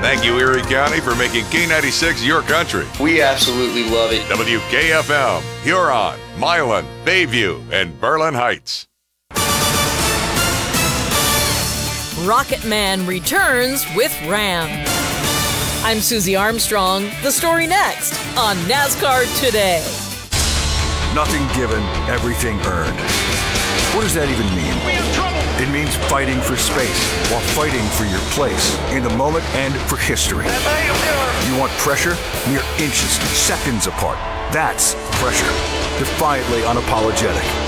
Thank you, Erie County, for making K96 your country. We absolutely love it. WKFM, Huron, Milan, Bayview, and Berlin Heights. Rocket Man returns with Ram. I'm Susie Armstrong. The story next on NASCAR Today. Nothing given, everything earned. What does that even mean? It means fighting for space while fighting for your place in the moment and for history. You want pressure? Mere inches, seconds apart. That's pressure. Defiantly unapologetic.